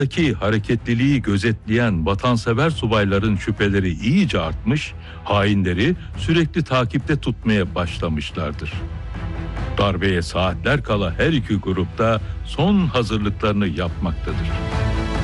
hareketliliği gözetleyen vatansever subayların şüpheleri iyice artmış, hainleri sürekli takipte tutmaya başlamışlardır. Darbeye saatler kala her iki grupta son hazırlıklarını yapmaktadır.